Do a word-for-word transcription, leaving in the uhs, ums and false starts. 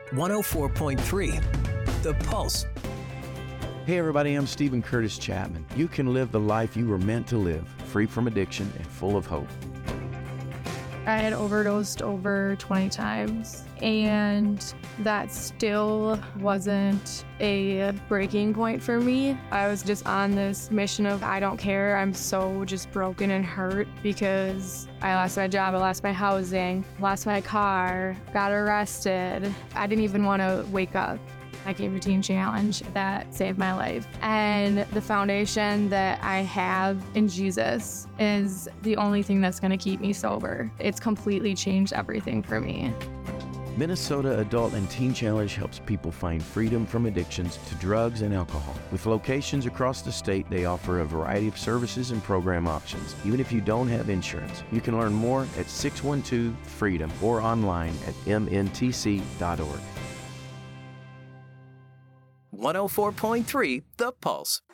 one oh four point three, The Pulse. Hey everybody, I'm Stephen Curtis Chapman. You can live the life you were meant to live, free from addiction and full of hope. I had overdosed over twenty times, and that still wasn't a breaking point for me. I was just on this mission of, I don't care, I'm so just broken and hurt because I lost my job, I lost my housing, lost my car, got arrested. I didn't even want to wake up. I came to Teen Challenge. That saved my life. And the foundation that I have in Jesus is the only thing that's going to keep me sober. It's completely changed everything for me. Minnesota Adult and Teen Challenge helps people find freedom from addictions to drugs and alcohol. With locations across the state, they offer a variety of services and program options. Even if you don't have insurance, you can learn more at six one two freedom or online at m n t c dot org. one oh four point three, The Pulse.